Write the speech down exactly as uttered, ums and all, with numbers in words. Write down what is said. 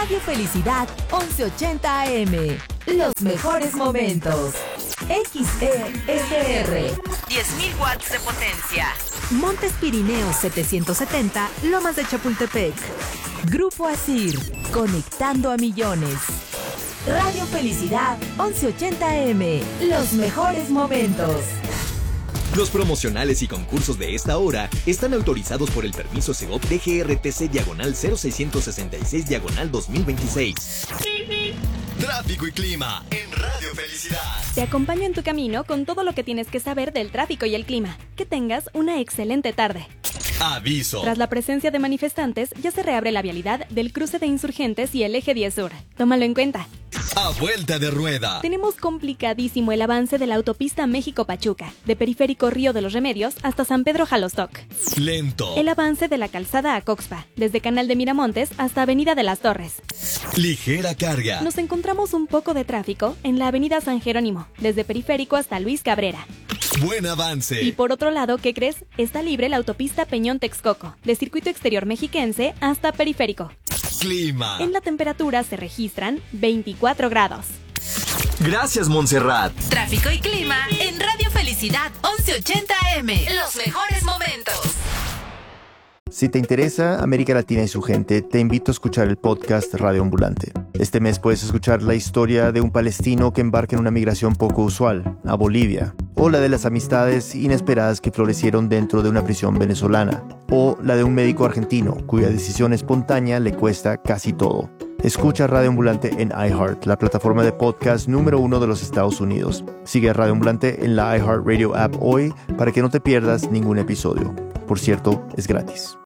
Radio Felicidad once ochenta A M. Los mejores momentos. X E S R. diez mil watts de potencia. Montes Pirineos setecientos setenta, Lomas de Chapultepec. Grupo Asir, conectando a millones. Radio Felicidad once ochenta A M. Los mejores momentos. Los promocionales y concursos de esta hora están autorizados por el permiso Segov D G R T C diagonal cero seiscientos sesenta y seis diagonal dos mil veintiséis. Tráfico y clima en Radio Felicidad. Te acompaño en tu camino con todo lo que tienes que saber del tráfico y el clima. Que tengas una excelente tarde. Aviso. Tras la presencia de manifestantes, ya se reabre la vialidad del cruce de Insurgentes y el Eje diez Sur. Tómalo en cuenta. A vuelta de rueda. Tenemos complicadísimo el avance de la autopista México-Pachuca, de Periférico Río de los Remedios hasta San Pedro Jalostoc. Lento. El avance de la calzada a Coxpa, desde Canal de Miramontes hasta Avenida de las Torres. Ligera carga. Nos encontramos un poco de tráfico en la Avenida San Jerónimo, desde Periférico hasta Luis Cabrera. Buen avance. Y por otro lado, ¿qué crees? Está libre la autopista Peñón-Texcoco, de Circuito Exterior Mexiquense hasta Periférico. Clima. En la temperatura se registran veinticuatro grados. Gracias, Montserrat. Tráfico y clima en Radio Felicidad once ochenta A M. Los mejores momentos. Si te interesa América Latina y su gente, te invito a escuchar el podcast Radio Ambulante. Este mes puedes escuchar la historia de un palestino que embarca en una migración poco usual, a Bolivia, o la de las amistades inesperadas que florecieron dentro de una prisión venezolana, o la de un médico argentino cuya decisión espontánea le cuesta casi todo. Escucha Radio Ambulante en iHeart, la plataforma de podcast número uno de los Estados Unidos. Sigue a Radio Ambulante en la iHeartRadio app hoy para que no te pierdas ningún episodio. Por cierto, es gratis.